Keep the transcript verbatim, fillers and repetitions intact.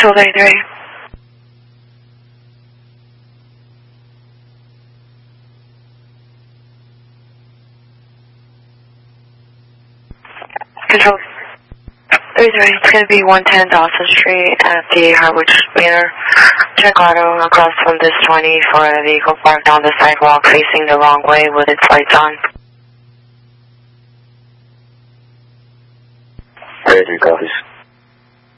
Control thirty-three. Control thirty-three, it's going to be one ten Dawson Street at the Harwich Manor. Check auto across from this twenty for a vehicle parked on the sidewalk facing the wrong way with its lights on. thirty-three copies.